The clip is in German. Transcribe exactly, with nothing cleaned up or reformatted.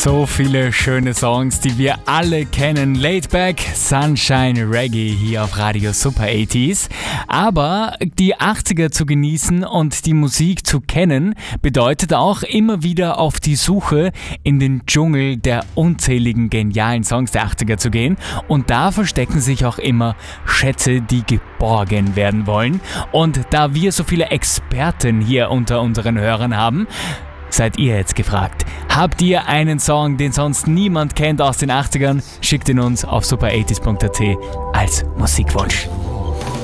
So viele schöne Songs, die wir alle kennen. Laid Back, Sunshine, Reggae hier auf Radio Super achtziger. Aber die achtziger zu genießen und die Musik zu kennen, bedeutet auch immer wieder auf die Suche in den Dschungel der unzähligen genialen Songs der achtziger zu gehen. Und da verstecken sich auch immer Schätze, die geborgen werden wollen. Und da wir so viele Experten hier unter unseren Hörern haben, seid ihr jetzt gefragt. Habt ihr einen Song, den sonst niemand kennt aus den achtzigern? Schickt ihn uns auf super achtzig punkt at als Musikwunsch.